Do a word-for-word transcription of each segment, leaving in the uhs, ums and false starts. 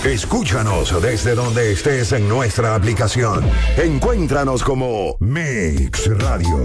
Escúchanos desde donde estés en nuestra aplicación. Encuéntranos como Mix Radio.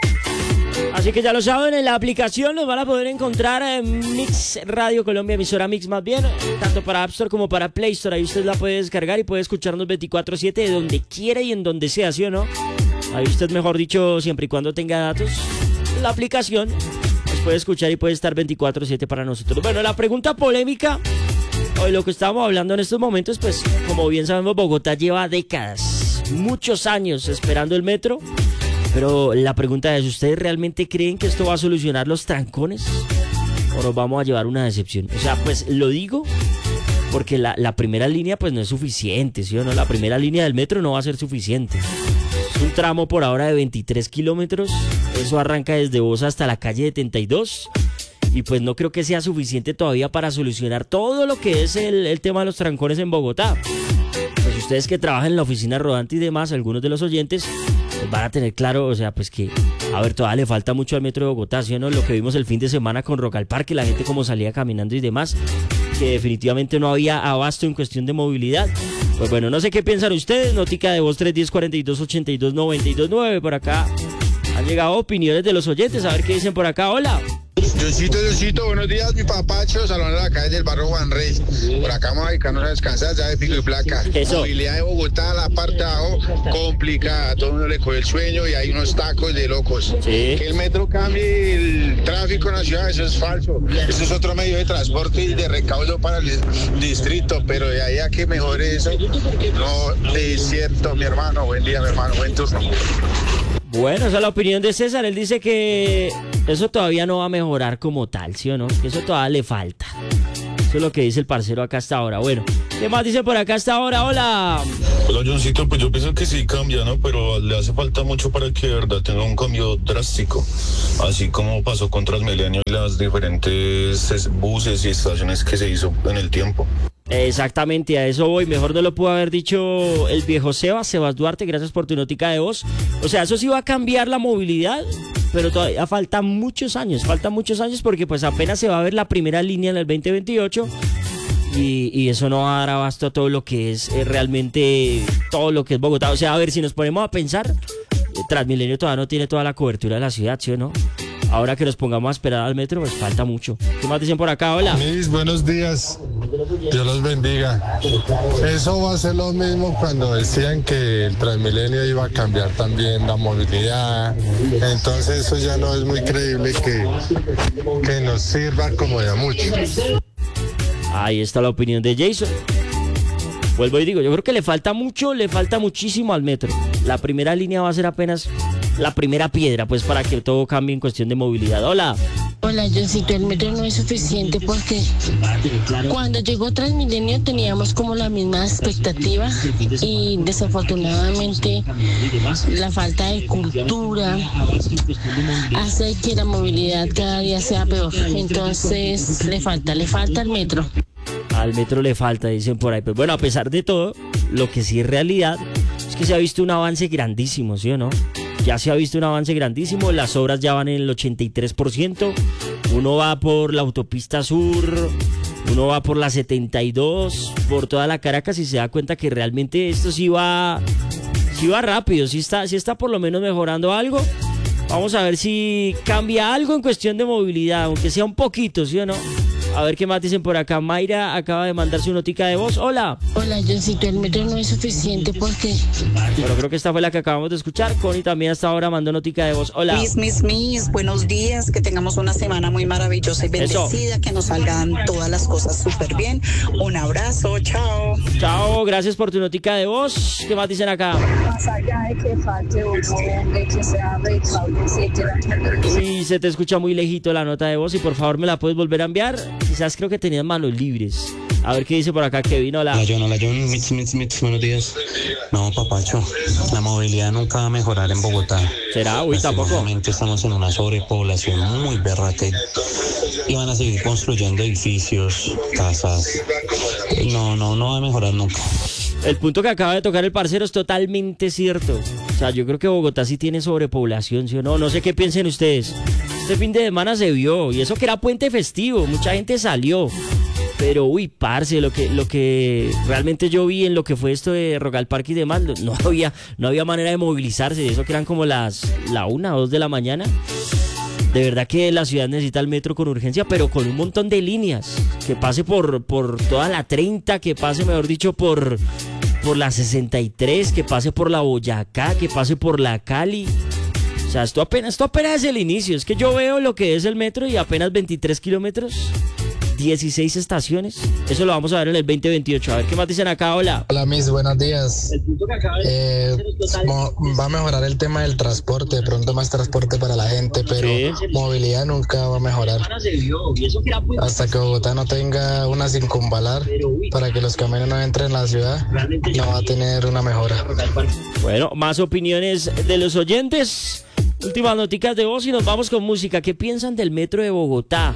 Así que ya lo saben, en la aplicación los van a poder encontrar en Mix Radio Colombia, emisora Mix más bien, tanto para App Store como para Play Store. Ahí usted la puede descargar y puede escucharnos veinticuatro siete de donde quiera y en donde sea, ¿sí o no? Ahí usted, mejor dicho, siempre y cuando tenga datos, la aplicación nos puede escuchar y puede estar veinticuatro siete para nosotros. Bueno, la pregunta polémica, o de lo que estamos hablando en estos momentos, pues como bien sabemos, Bogotá lleva décadas, muchos años esperando el metro. Pero la pregunta es, ¿ustedes realmente creen que esto va a solucionar los trancones? ¿O nos vamos a llevar una decepción? O sea, pues lo digo porque la, la primera línea pues no es suficiente, ¿sí o no? La primera línea del metro no va a ser suficiente. Es un tramo por ahora de veintitrés kilómetros. Eso arranca desde Bosa hasta la calle setenta y dos. Y pues no creo que sea suficiente todavía para solucionar todo lo que es el, el tema de los trancones en Bogotá. Pues ustedes que trabajan en la oficina rodante y demás, algunos de los oyentes, pues van a tener claro, o sea, pues que, a ver, todavía le falta mucho al metro de Bogotá, ¿sí o no? Lo que vimos el fin de semana con Rock al Parque, la gente como salía caminando y demás, que definitivamente no había abasto en cuestión de movilidad. Pues bueno, no sé qué piensan ustedes, notica de voz tres uno cero, cuarenta y dos, ochenta y dos, noventa y dos, nueve, por acá han llegado opiniones de los oyentes, a ver qué dicen por acá. Hola. Diosito, Diosito, buenos días, mi papacho, salón de la calle del barrio Juan Reyes. Por acá vamos a dedicarnos a descansar, ya de pico y placa. Eso. Movilidad de Bogotá, la parte de abajo, complicada. A todo el mundo le coge el sueño y hay unos tacos de locos. Sí. Que el metro cambie el tráfico en la ciudad, eso es falso. Eso es otro medio de transporte y de recaudo para el distrito, pero de ahí a que mejore eso, no es cierto, mi hermano. Buen día, mi hermano, buen turno. Bueno, esa es la opinión de César. Él dice que eso todavía no va a mejorar como tal, ¿sí o no? Que eso todavía le falta. Eso es lo que dice el parcero acá hasta ahora. Bueno, ¿qué más dice por acá hasta ahora? Hola. Hola, Johncito, pues yo pienso que sí cambia, ¿no? Pero le hace falta mucho para que de verdad tenga un cambio drástico. Así como pasó con Transmilenio y las diferentes buses y estaciones que se hizo en el tiempo. Exactamente, a eso voy. Mejor no lo pudo haber dicho el viejo Sebas, Sebas Duarte, gracias por tu notica de voz. O sea, eso sí va a cambiar la movilidad, pero todavía faltan muchos años, faltan muchos años porque pues apenas se va a ver la primera línea en el veinte veintiocho y, y eso no va a dar abasto a todo lo que es eh, realmente, todo lo que es Bogotá. O sea, a ver, si nos ponemos a pensar, eh, Transmilenio todavía no tiene toda la cobertura de la ciudad, ¿sí o no? Ahora que nos pongamos a esperar al metro, pues falta mucho. ¿Qué más dicen por acá? Hola. Mis buenos días. Dios los bendiga. Eso va a ser lo mismo cuando decían que el Transmilenio iba a cambiar también la movilidad. Entonces eso ya no es muy creíble que, que nos sirva como de mucho. Ahí está la opinión de Jason. Vuelvo y digo, yo creo que le falta mucho, le falta muchísimo al metro. La primera línea va a ser apenas la primera piedra, pues, para que todo cambie en cuestión de movilidad. Hola. Hola, Johncito, el metro no es suficiente porque cuando llegó Transmilenio teníamos como la misma expectativa y desafortunadamente la falta de cultura hace que la movilidad cada día sea peor. Entonces le falta, le falta el metro. Al metro le falta, dicen por ahí. Pues bueno, a pesar de todo, lo que sí es realidad es que se ha visto un avance grandísimo, ¿sí o no? Ya se ha visto un avance grandísimo, las obras ya van en el ochenta y tres por ciento, uno va por la autopista sur, uno va por la setenta y dos, por toda la Caracas y se da cuenta que realmente esto sí va, sí va rápido, sí está, sí está por lo menos mejorando algo. Vamos a ver si cambia algo en cuestión de movilidad, aunque sea un poquito, ¿sí o no? A ver qué más dicen por acá. Mayra acaba de mandar su notica de voz. Hola. Hola, Johncito, el metro no es suficiente porque... Bueno, creo que esta fue la que acabamos de escuchar. Connie también hasta ahora mandó notica de voz. Hola. Mis, mis, mis, buenos días. Que tengamos una semana muy maravillosa y bendecida. Eso. Que nos salgan todas las cosas súper bien. Un abrazo, chao. Chao, gracias por tu notica de voz. ¿Qué más dicen acá? Más allá de que falte uno, de que sea recaude, etcétera. Sí, se te escucha muy lejito la nota de voz y por favor me la puedes volver a enviar. Quizás creo que tenías manos libres. A ver qué dice por acá Kevin. Hola. Hola John, hola John, Mits, Mits, Mits, buenos días. No, papacho, la movilidad nunca va a mejorar en Bogotá. ¿Será? Uy, tampoco. Realmente estamos en una sobrepoblación muy berraca y van a seguir construyendo edificios, casas. No, no, no va a mejorar nunca. El punto que acaba de tocar el parcero es totalmente cierto. O sea, yo creo que Bogotá sí tiene sobrepoblación, ¿sí o no? No sé qué piensen ustedes. Este fin de semana se vio, y eso que era puente festivo, mucha gente salió. Pero uy, parce, lo que, lo que realmente yo vi en lo que fue esto de Rogal Parque y demás, no había, no había manera de movilizarse, eso que eran como las la una o dos de la mañana. De verdad que la ciudad necesita el metro con urgencia, pero con un montón de líneas, que pase por, por toda la treinta, que pase, mejor dicho, por, por la sesenta y tres, que pase por la Boyacá, que pase por la Cali. O sea, esto apenas, esto apenas es el inicio. Es que yo veo lo que es el metro y apenas veintitrés kilómetros, dieciséis estaciones. Eso lo vamos a ver en el veinte veintiocho. A ver qué más dicen acá. Hola. Hola, Miss, buenos días. Eh, mo- va a mejorar el tema del transporte, de pronto más transporte para la gente, pero sí, movilidad nunca va a mejorar. Hasta que Bogotá no tenga una circunvalar para que los camiones no entren en la ciudad, no va a tener una mejora. Bueno, más opiniones de los oyentes. Últimas noticias de voz y nos vamos con música. ¿Qué piensan del metro de Bogotá?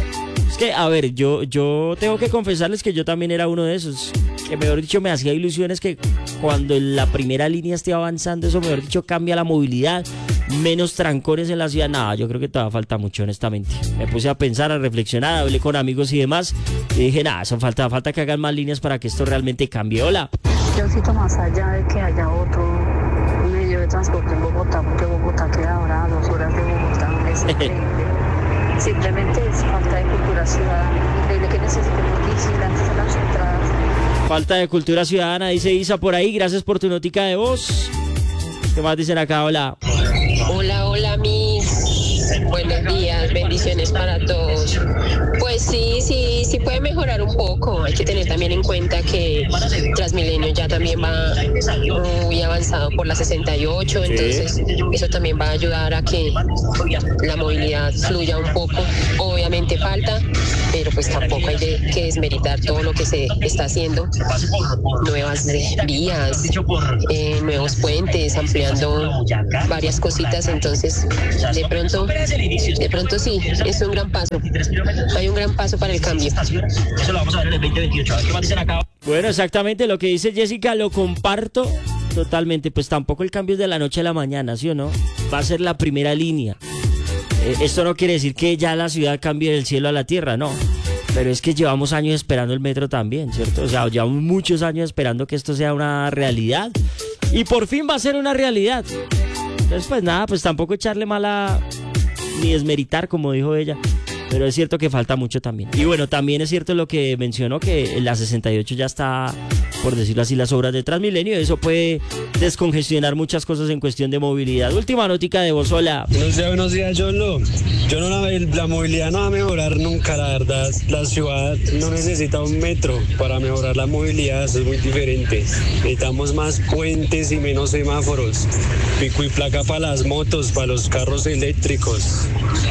Es que, a ver, yo, yo tengo que confesarles que yo también era uno de esos. Que mejor dicho me hacía ilusiones que cuando la primera línea esté avanzando, eso mejor dicho cambia la movilidad, menos trancones en la ciudad. Nada, yo creo que todavía falta mucho, honestamente. Me puse a pensar, a reflexionar, hablé con amigos y demás y dije, nada, eso falta, falta que hagan más líneas para que esto realmente cambie. Hola. Yo cito más allá de que haya otro medio de transporte en Bogotá, porque Bogotá queda ahora a dos horas de Bogotá. Es increíble. Simplemente es falta de cultura ciudadana. Increíble que necesitemos vigilantes a las entradas. Falta de cultura ciudadana, dice Isa por ahí. Gracias por tu notica de voz. ¿Qué más dicen acá? Hola. Hola, hola, mis. Buenos días, bendiciones para todos. Pues sí, sí, sí puede mejorar un poco. Hay que tener también en cuenta que Transmilenio ya también va muy avanzado por la sesenta y ocho, entonces eso también va a ayudar a que la movilidad fluya un poco. Obviamente falta, pero pues tampoco hay de, que desmeritar todo lo que se está haciendo. Nuevas vías, eh, nuevos puentes, ampliando varias cositas, entonces de pronto De pronto sí, es un gran paso. Hay un gran paso para el cambio. Eso lo vamos a ver en el veinte veintiocho. A ver qué más dicen acá. Bueno, exactamente lo que dice Jessica, lo comparto totalmente. Pues tampoco el cambio es de la noche a la mañana, ¿sí o no? Va a ser la primera línea. Eh, esto no quiere decir que ya la ciudad cambie del cielo a la tierra, no. Pero es que llevamos años esperando el metro también, ¿cierto? O sea, llevamos muchos años esperando que esto sea una realidad. Y por fin va a ser una realidad. Entonces, pues nada, pues tampoco echarle mala... ni desmeritar, como dijo ella, pero es cierto que falta mucho también. Y bueno, también es cierto lo que mencionó, que en la sesenta y ocho ya está, por decirlo así, las obras de Transmilenio. Eso puede descongestionar muchas cosas en cuestión de movilidad. Última notica de voz. Hola. Buenos días, buenos días, yo no, yo no la, la movilidad no va a mejorar nunca, la verdad. La ciudad no necesita un metro para mejorar la movilidad, eso es muy diferente. Necesitamos más puentes y menos semáforos, pico y placa para las motos, para los carros eléctricos.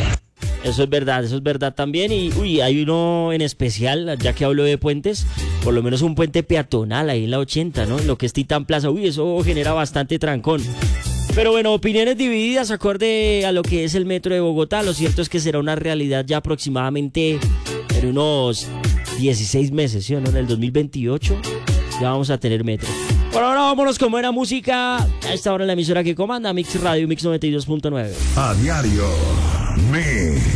Eso es verdad, eso es verdad también. Y uy, hay uno en especial, ya que hablo de puentes, por lo menos un puente peatonal ahí en la ochenta, ¿no? En lo que es Titán Plaza. Uy, eso genera bastante trancón. Pero bueno, opiniones divididas acorde a lo que es el metro de Bogotá. Lo cierto es que será una realidad ya aproximadamente en unos dieciséis meses, ¿sí o no? En el dos mil veintiocho ya vamos a tener metro. Por ahora vámonos con buena música. A esta hora en la emisora que comanda Mix Radio, Mix noventa y dos punto nueve. A diario, Mix.